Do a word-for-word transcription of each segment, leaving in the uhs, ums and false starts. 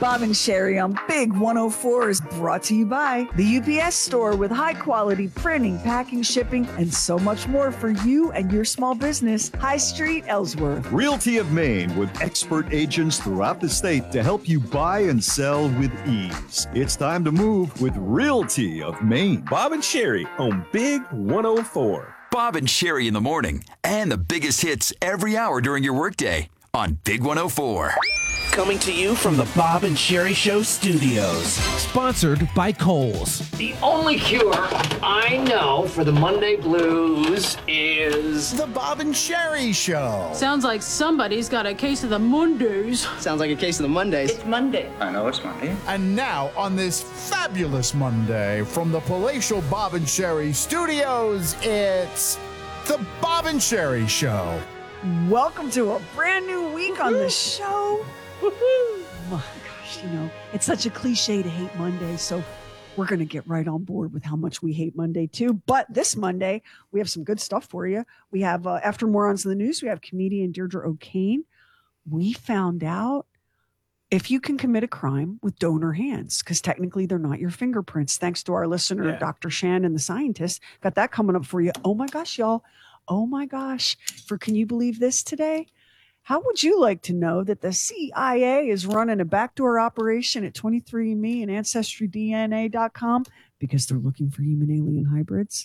Bob and Sherry on Big one oh four is brought to you by the U P S store with high quality printing, packing, shipping, and so much more for you and your small business. High Street, Ellsworth. Realty of Maine with expert agents throughout the state to help you buy and sell with ease. It's time to move with Realty of Maine. Bob and Sherry on Big one oh four. Bob and Sherry in the morning and the biggest hits every hour during your workday on Big one oh four. Coming to you from the Bob and Sherry Show studios. Sponsored by Kohl's. The only cure I know for the Monday blues is the Bob and Sherry Show. Sounds like somebody's got a case of the Mondays. Sounds like a case of the Mondays. It's Monday. I know it's Monday. And now on this fabulous Monday from the palatial Bob and Sherry studios, it's the Bob and Sherry Show. Welcome to a brand new week on the show. Woohoo! My gosh, you know, it's such a cliche to hate Monday, so we're going to get right on board with how much we hate Monday too. But this Monday, we have some good stuff for you. We have, uh, after Morons in the News, we have comedian Deirdre O'Kane. We found out if you can commit a crime with donor hands, because technically they're not your fingerprints, thanks to our listener, yeah. Doctor Shannon, the scientist. Got that coming up for you. Oh my gosh, y'all. Oh my gosh. For can you believe this today? How would you like to know that the C I A is running a backdoor operation at twenty-three and me and Ancestry D N A dot com because they're looking for human alien hybrids?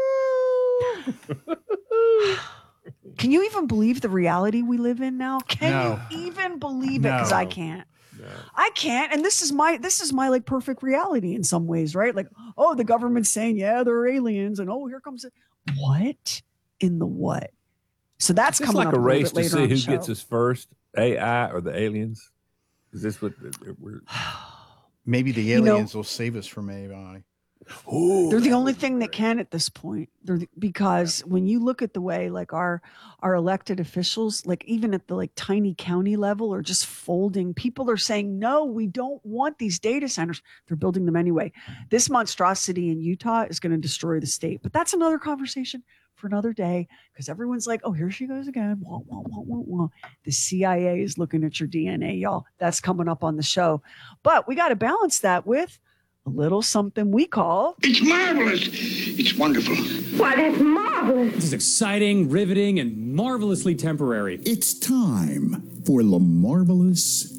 Can you even believe the reality we live in now? Can no. you even believe it? No. Because I can't. No. I can't. And this is my this is my like perfect reality in some ways, right? Like, oh, the government's saying, yeah, they're aliens, and oh, here comes it. What in the what? So that's it's coming like up a race a to see who show. gets us first, A I or the aliens. Is this what we're? Maybe the aliens you know, will save us from A I. Ooh, they're the only thing that can at this point. They're the, because when you look at the way like our our elected officials, like even at the like tiny county level, are just folding. People are saying, no, we don't want these data centers. They're building them anyway. This monstrosity in Utah is going to destroy the state. But that's another conversation for another day, because everyone's like, oh, here she goes again. Wah, wah, wah, wah, wah. The C I A is looking at your D N A, y'all. That's coming up on the show. But we got to balance that with a little something we call... It's marvelous. It's wonderful. Why, that's marvelous. This is exciting, riveting, and marvelously temporary. It's time for the Marvelous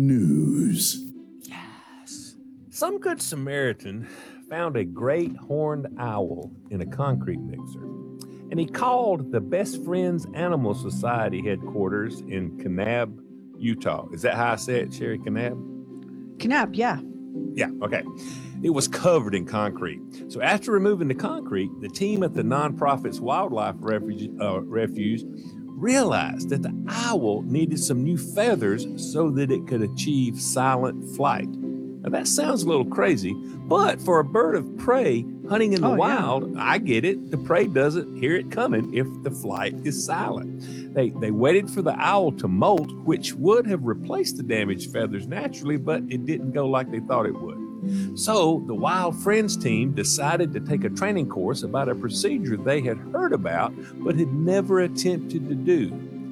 News. Yes. Some good Samaritan found a great horned owl in a concrete mixer, and he called the Best Friends Animal Society headquarters in Kanab, Utah. Is that how I say it, Sherry? Kanab? Kanab, yeah. Yeah, okay. It was covered in concrete. So after removing the concrete, the team at the nonprofit's wildlife refuge, uh, refuge realized that the owl needed some new feathers so that it could achieve silent flight. Now that sounds a little crazy, but for a bird of prey hunting in the oh, wild, yeah. I get it. The prey doesn't hear it coming if the flight is silent. They they waited for the owl to molt, which would have replaced the damaged feathers naturally, but it didn't go like they thought it would. So the Wild Friends team decided to take a training course about a procedure they had heard about but had never attempted to do,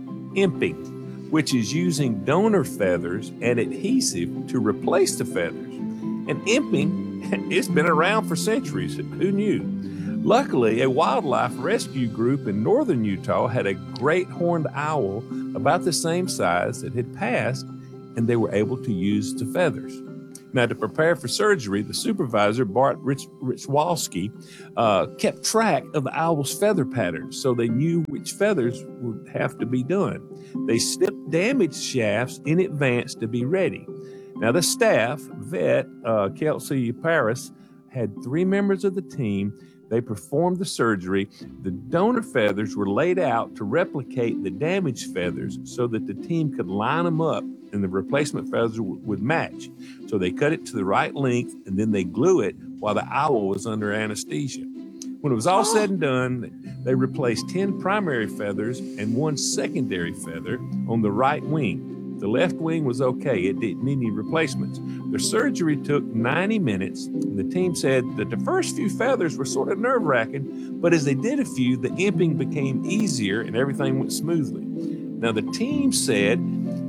imping, which is using donor feathers and adhesive to replace the feathers. And imping, it's been around for centuries. Who knew? Luckily, a wildlife rescue group in northern Utah had a great horned owl about the same size that had passed, and they were able to use the feathers. Now, to prepare for surgery, the supervisor, Bart Rich, Richwalski, uh, kept track of the owl's feather patterns so they knew which feathers would have to be done. They snipped damaged shafts in advance to be ready. Now, the staff, vet uh, Kelsey Paris, had three members of the team. They performed the surgery. The donor feathers were laid out to replicate the damaged feathers so that the team could line them up and the replacement feathers w- would match. So they cut it to the right length and then they glue it while the owl was under anesthesia. When it was all said and done, they replaced ten primary feathers and one secondary feather on the right wing. The left wing was okay. It didn't need any replacements. The surgery took ninety minutes. And the team said that the first few feathers were sort of nerve-wracking, but as they did a few, the imping became easier and everything went smoothly. Now, the team said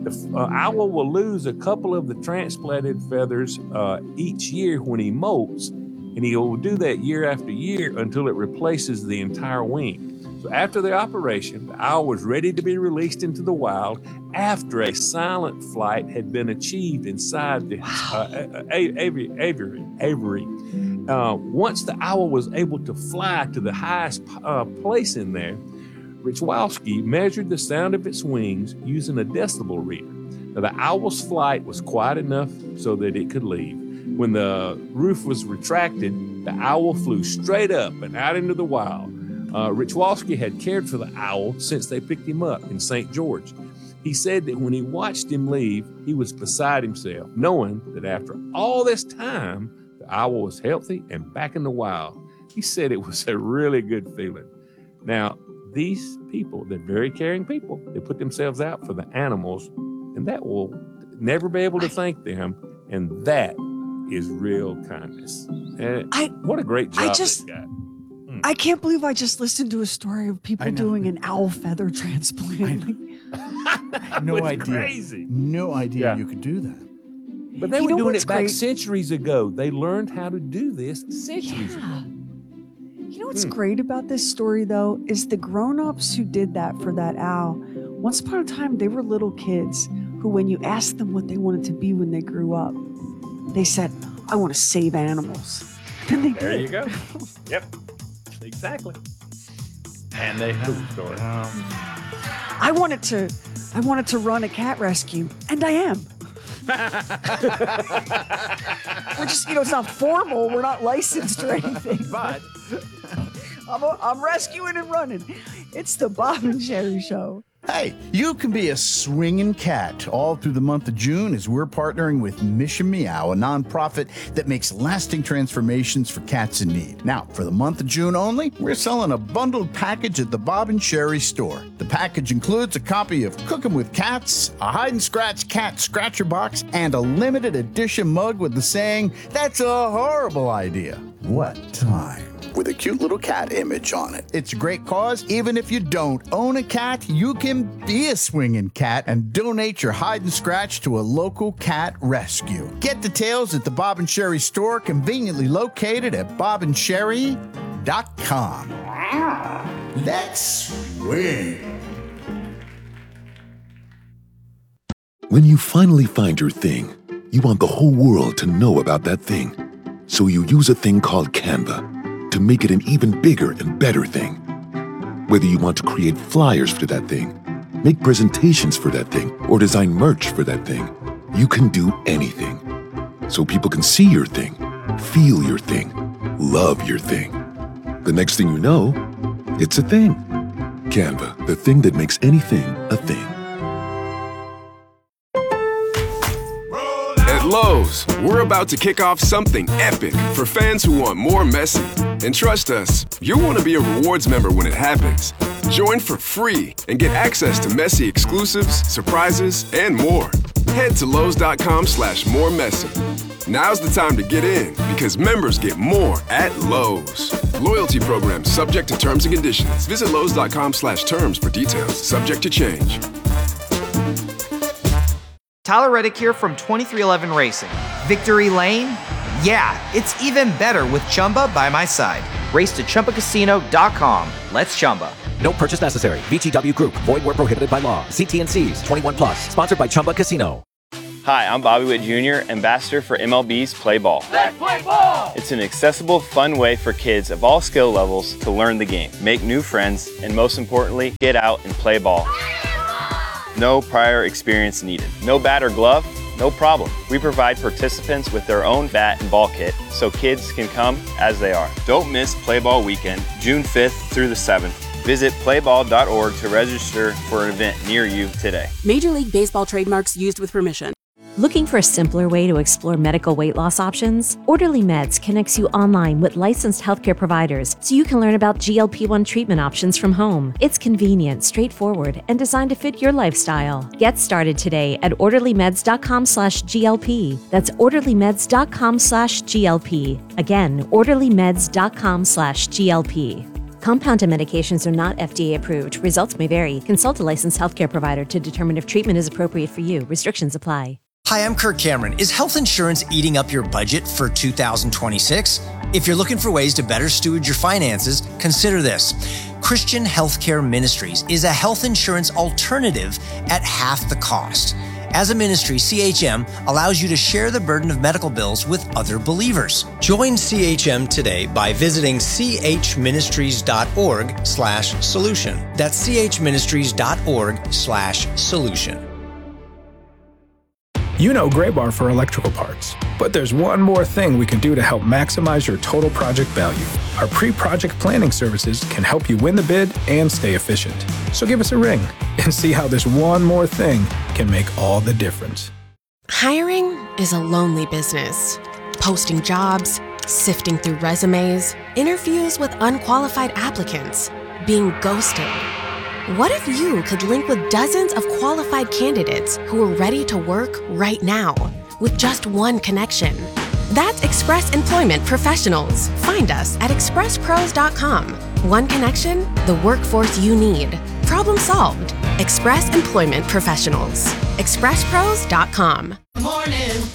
The uh, owl will lose a couple of the transplanted feathers uh, each year when he molts, and he will do that year after year until it replaces the entire wing. So after the operation, the owl was ready to be released into the wild after a silent flight had been achieved inside the uh, aviary. aviary, aviary. Uh, once the owl was able to fly to the highest uh, place in there, Richwowski measured the sound of its wings using a decibel reader. Now, the owl's flight was quiet enough so that it could leave. When the roof was retracted, the owl flew straight up and out into the wild. Uh, Richwowski had cared for the owl since they picked him up in Saint George. He said that when he watched him leave, he was beside himself, knowing that after all this time, the owl was healthy and back in the wild. He said it was a really good feeling. Now, these people, they're very caring people. They put themselves out for the animals, and that will never be able to thank them. And that is real kindness. And I, what a great job I just, they got. I can't believe I just listened to a story of people doing an owl feather transplant. No idea. Crazy. No idea Yeah. you could do that. But they You were know doing what's it back great? centuries ago. They learned how to do this centuries ago. You know what's Hmm. great about this story, though, is the grown-ups who did that for that owl. Once upon a time, they were little kids who, when you asked them what they wanted to be when they grew up, they said, I want to save animals. And they There did. you go. Yep. Exactly. And they have story. I wanted to I wanted to run a cat rescue, and I am. We're just, you know, it's not formal. We're not licensed or anything. But I'm, a, I'm rescuing and running. It's the Bob and Sherry Show. Hey, you can be a swinging cat all through the month of June as we're partnering with Mission Meow, a nonprofit that makes lasting transformations for cats in need. Now, for the month of June only, we're selling a bundled package at the Bob and Sherry store. The package includes a copy of Cooking with Cats, a hide and scratch cat scratcher box, and a limited edition mug with the saying, "That's a horrible idea. What time?" with a cute little cat image on it. It's a great cause. Even if you don't own a cat, you can be a swinging cat and donate your hide and scratch to a local cat rescue. Get details at the Bob and Sherry store, conveniently located at bob and sherry dot com. Let's swing. When you finally find your thing, you want the whole world to know about that thing. So you use a thing called Canva to make it an even bigger and better thing. Whether you want to create flyers for that thing, make presentations for that thing, or design merch for that thing, you can do anything. So people can see your thing, feel your thing, love your thing. The next thing you know, it's a thing. Canva, the thing that makes anything a thing. At Lowe's, we're about to kick off something epic for fans who want more Messi. And trust us, you'll want to be a rewards member when it happens. Join for free and get access to Messi exclusives, surprises, and more. Head to Lowe's.com slash more Messi. Now's the time to get in because members get more at Lowe's. Loyalty program subject to terms and conditions. Visit Lowe's.com slash terms for details. Subject to change. Tyler Reddick here from twenty-three eleven Racing. Victory Lane? Yeah, it's even better with Chumba by my side. Race to Chumba Casino dot com. Let's Chumba. No purchase necessary. V G W Group. Void where prohibited by law. See T and C's. twenty-one plus. Sponsored by Chumba Casino. Hi, I'm Bobby Witt Junior, ambassador for M L B's Play Ball. Let's play ball! It's an accessible, fun way for kids of all skill levels to learn the game, make new friends, and most importantly, get out and play ball. No prior experience needed. No bat or glove? No problem. We provide participants with their own bat and ball kit so kids can come as they are. Don't miss Play Ball Weekend, June fifth through the seventh. Visit play ball dot org to register for an event near you today. Major League Baseball trademarks used with permission. Looking for a simpler way to explore medical weight loss options? Orderly Meds connects you online with licensed healthcare providers so you can learn about G L P one treatment options from home. It's convenient, straightforward, and designed to fit your lifestyle. Get started today at orderly meds dot com slash G L P. That's orderly meds dot com slash G L P. Again, orderly meds dot com slash G L P. Compounded medications are not F D A approved. Results may vary. Consult a licensed healthcare provider to determine if treatment is appropriate for you. Restrictions apply. Hi, I'm Kirk Cameron. Is health insurance eating up your budget for two thousand twenty-six? If you're looking for ways to better steward your finances, consider this. Christian Healthcare Ministries is a health insurance alternative at half the cost. As a ministry, C H M allows you to share the burden of medical bills with other believers. Join C H M today by visiting chministries.org slash solution. That's chministries.org slash solution. You know Graybar for electrical parts, but there's one more thing we can do to help maximize your total project value. Our pre-project planning services can help you win the bid and stay efficient. So give us a ring and see how this one more thing can make all the difference. Hiring is a lonely business. Posting jobs, sifting through resumes, interviews with unqualified applicants, being ghosted. What if you could link with dozens of qualified candidates who are ready to work right now with just one connection? That's Express Employment Professionals. Find us at express pros dot com. One connection, the workforce you need. Problem solved. Express Employment Professionals. express pros dot com. Morning.